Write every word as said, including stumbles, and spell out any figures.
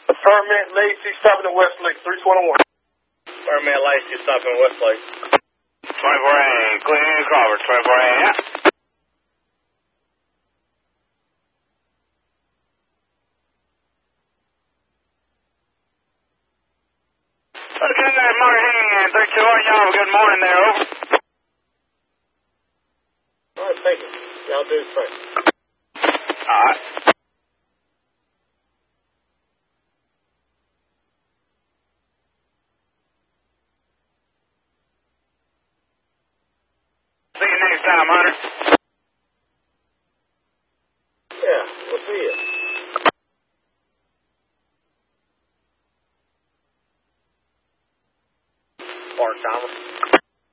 Affirmative, Lacey, stopping at Westlake, three twenty-one. Affirmative, Lacey, stopping at Westlake. twenty-four A, clear Crawford, twenty-four A, yeah. Okay, there, Martin, three two one, y'all, good morning there, over. All right, thank you. Y'all do the same. All right. See you next time, Hunter.